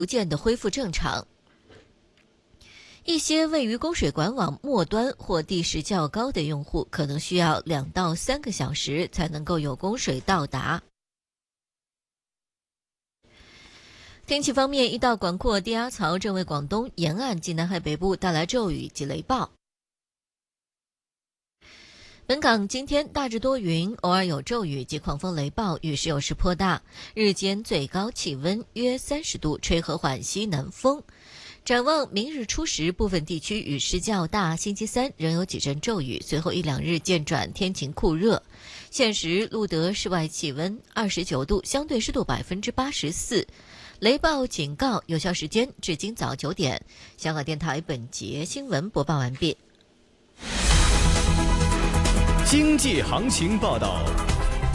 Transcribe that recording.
逐渐的恢复正常。一些位于供水管网末端或地势较高的用户，可能需要2到3个小时才能够有供水到达。天气方面，一道广阔低压槽正为广东沿岸及南海北部带来骤雨及雷暴。本港今天大致多云，偶尔有骤雨及狂风雷暴，雨势有时颇大，日间最高气温约30度，吹和缓西南风。展望明日初时，部分地区雨势较大，星期三仍有几阵骤雨，随后1-2日渐转天晴酷热。现时录得室外气温29度，相对湿度84%。雷暴警告有效时间至今早9点。香港电台本节新闻播报完毕。 经济行情报道。